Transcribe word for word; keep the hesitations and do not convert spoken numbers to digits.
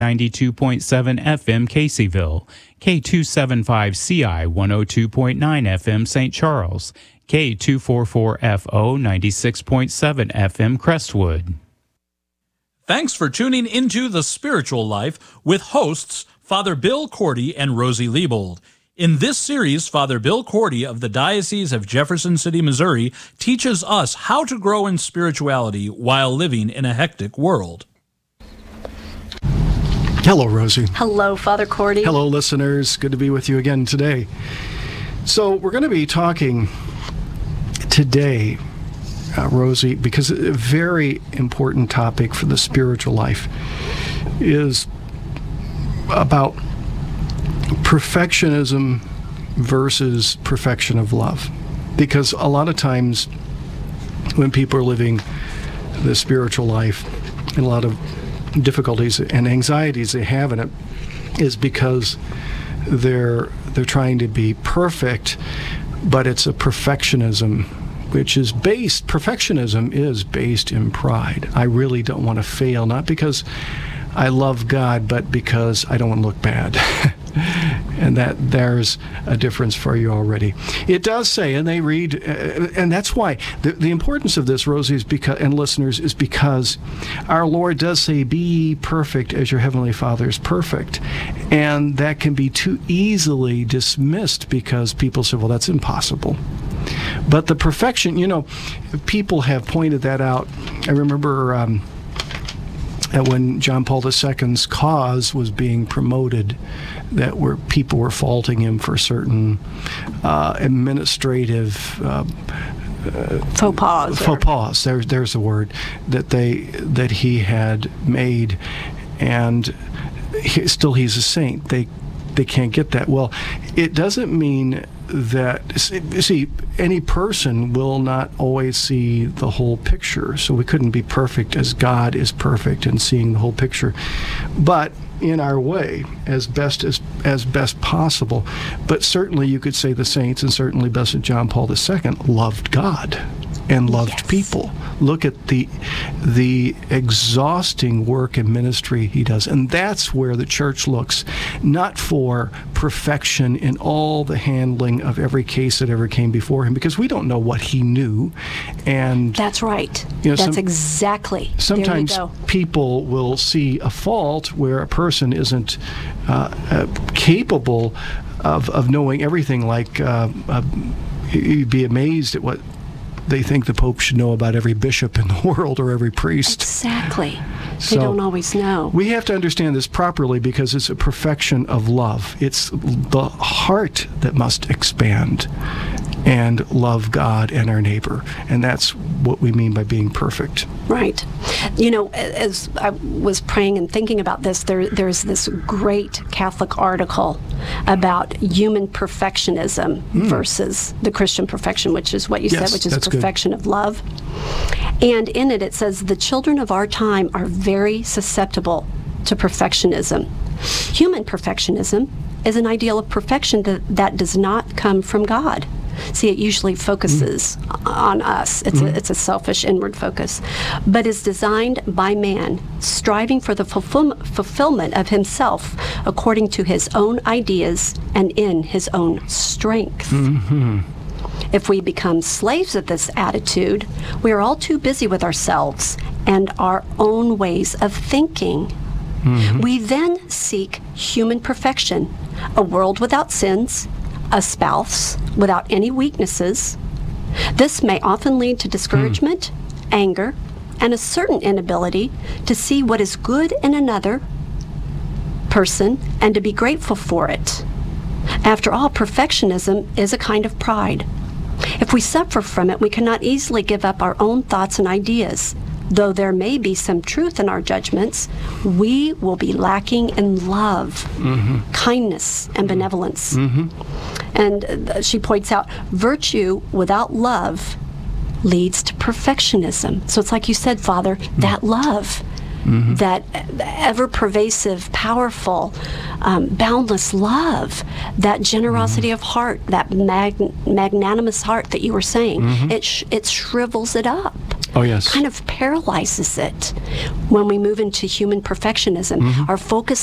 ninety-two point seven F M Caseyville, K two seventy-five C I one oh two point nine F M Saint Charles, K two forty-four F O ninety-six point seven F M Crestwood. Thanks for tuning into The Spiritual Life with hosts Father Bill Cordy and Rosie Liebold. In this series, Father Bill Cordy of the Diocese of Jefferson City, Missouri, teaches us how to grow in spirituality while living in a hectic world. Hello, Rosie. Hello, Father Cordy. Hello, listeners. Good to be with you again today. So we're going to be talking today, uh, Rosie, because a very important topic for the spiritual life is about perfectionism versus perfection of love. Because a lot of times when people are living the spiritual life, and a lot of difficulties and anxieties they have in it is because they're they're trying to be perfect, but it's a perfectionism which is based, perfectionism is based in pride. I really don't want to fail, not because I love God, but because I don't want to look bad. And that there's a difference for you already. It does say, and they read, uh, and that's why the, the importance of this, Rosie, is because, and listeners, is because our Lord does say, "Be perfect as your heavenly Father is perfect," and that can be too easily dismissed because people say, "Well, that's impossible." But the perfection, you know, people have pointed that out. I remember. Um, And when John Paul the Second's cause was being promoted, that were people were faulting him for certain uh, administrative uh, uh, faux pas. Faux pas. There's there's the word that they that he had made, and he, still he's a saint. They they can't get that. Well, it doesn't mean that, see, any person will not always see the whole picture, so we couldn't be perfect as God is perfect and seeing the whole picture, but in our way, as best as as best possible. But certainly you could say the saints, and certainly Blessed John Paul the Second, loved God and loved yes. people. Look at the the exhausting work and ministry he does. And that's where the church looks, not for perfection in all the handling of every case that ever came before him, because we don't know what he knew. And that's right. You know, that's some, exactly. Sometimes there you go. People will see a fault where a person isn't uh, uh, capable of, of knowing everything. Like uh, uh, you'd be amazed at what they think the Pope should know about every bishop in the world or every priest. Exactly. So they don't always know. We have to understand this properly because it's a perfection of love. It's the heart that must expand and love God and our neighbor. And that's what we mean by being perfect. Right. You know, as I was praying and thinking about this, there, there's this great Catholic article about human perfectionism mm. versus the Christian perfection, which is what you yes, said, which is perfection good. of love. And in it, it says, the children of our time are very susceptible to perfectionism. Human perfectionism is an ideal of perfection that, that does not come from God. See, it usually focuses mm. on us. It's, mm. a, it's a selfish inward focus, but is designed by man, striving for the fulfill, fulfillment of himself according to his own ideas and in his own strength. Mm-hmm. If we become slaves of this attitude, we are all too busy with ourselves and our own ways of thinking. Mm-hmm. We then seek human perfection, a world without sins, a spouse without any weaknesses. This may often lead to discouragement, mm. anger, and a certain inability to see what is good in another person and to be grateful for it. After all, perfectionism is a kind of pride. If we suffer from it, we cannot easily give up our own thoughts and ideas. Though there may be some truth in our judgments, we will be lacking in love, mm-hmm. kindness, and benevolence. Mm-hmm. And uh, she points out, virtue without love leads to perfectionism. So it's like you said, Father, mm-hmm. that love, mm-hmm. that ever-pervasive, powerful, um, boundless love, that generosity mm-hmm. of heart, that mag- magnanimous heart that you were saying, mm-hmm. it sh- it shrivels it up. Oh, yes. kind of paralyzes it. When we move into human perfectionism, Mm-hmm. our focus